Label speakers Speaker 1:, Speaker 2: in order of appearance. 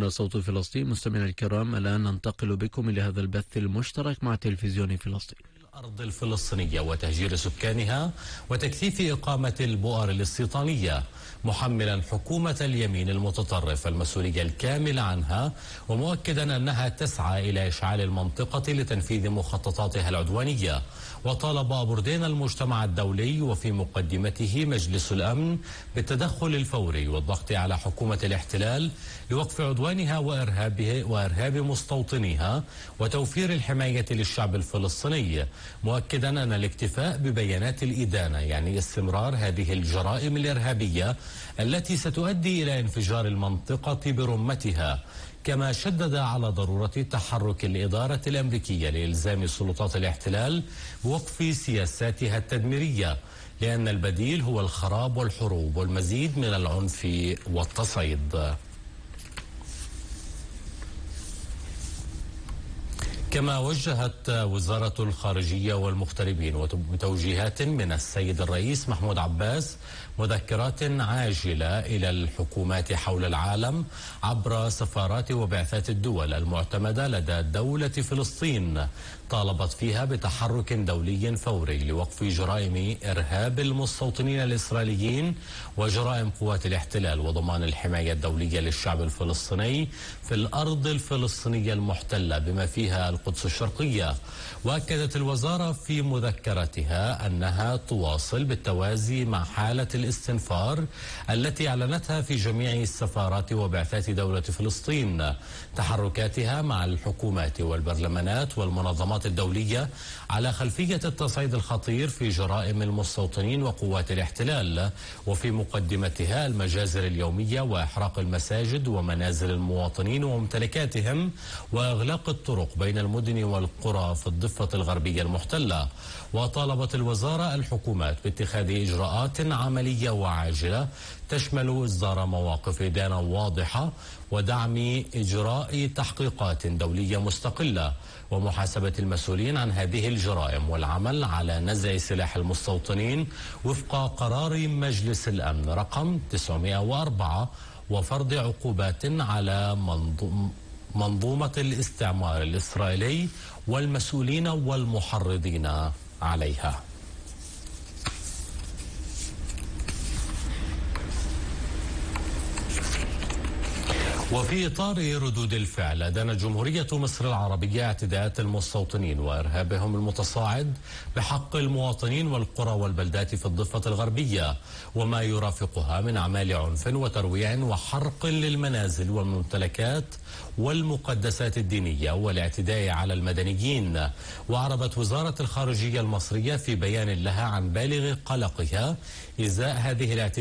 Speaker 1: هنا صوت فلسطين. مستمعينا الكرام، الآن ننتقل بكم إلى هذا البث المشترك مع تلفزيون فلسطين.
Speaker 2: الأرض الفلسطينية وتهجير سكانها وتكثيف إقامة البؤر الاستيطانية، محملا حكومة اليمين المتطرف المسؤولية الكاملة عنها، ومؤكدا أنها تسعى إلى إشعال المنطقة لتنفيذ مخططاتها العدوانية. وطالب أبردين المجتمع الدولي وفي مقدمته مجلس الأمن بالتدخل الفوري والضغط على حكومة الاحتلال لوقف عدوانها وإرهاب مستوطنيها وتوفير الحماية للشعب الفلسطيني، مؤكدا أن الاكتفاء ببيانات الإدانة يعني استمرار هذه الجرائم الإرهابية التي ستؤدي إلى انفجار المنطقة برمتها. كما شدد على ضرورة تحرك الإدارة الأمريكية لإلزام سلطات الاحتلال بوقف سياساتها التدميرية، لأن البديل هو الخراب والحروب والمزيد من العنف والتصعيد. كما وجهت وزارة الخارجية والمغتربين بتوجيهات من السيد الرئيس محمود عباس مذكرات عاجلة إلى الحكومات حول العالم عبر سفارات وبعثات الدول المعتمدة لدى دولة فلسطين، طالبت فيها بتحرك دولي فوري لوقف جرائم إرهاب المستوطنين الإسرائيليين وجرائم قوات الاحتلال وضمان الحماية الدولية للشعب الفلسطيني في الأرض الفلسطينية المحتلة بما فيها القدس الشرقية. وأكدت الوزارة في مذكرتها أنها تواصل بالتوازي مع حالة الاستنفار التي أعلنتها في جميع السفارات وبعثات دولة فلسطين، تحركاتها مع الحكومات والبرلمانات والمنظمات الدولية على خلفية التصعيد الخطير في جرائم المستوطنين وقوات الاحتلال، وفي مقدمتها المجازر اليومية وإحراق المساجد ومنازل المواطنين وممتلكاتهم وإغلاق الطرق بين المدن والقرى في الضفة الغربية المحتلة. وطالبت الوزارة الحكومات باتخاذ إجراءات عملية وعاجلة تشمل إصدار مواقف إدانة واضحة ودعم إجراء تحقيقات دولية مستقلة ومحاسبة المسؤولين عن هذه الجرائم والعمل على نزع سلاح المستوطنين وفق قرار مجلس الأمن رقم 904 وفرض عقوبات على منظومة الاستعمار الإسرائيلي والمسؤولين والمحرضين عليها. وفي إطار ردود الفعل أدانت جمهورية مصر العربية اعتداءات المستوطنين وإرهابهم المتصاعد بحق المواطنين والقرى والبلدات في الضفة الغربية وما يرافقها من أعمال عنف وترويع وحرق للمنازل والممتلكات والمقدسات الدينية والاعتداء على المدنيين. وأعربت وزارة الخارجية المصرية في بيان لها عن بالغ قلقها إزاء هذه الاعتداءات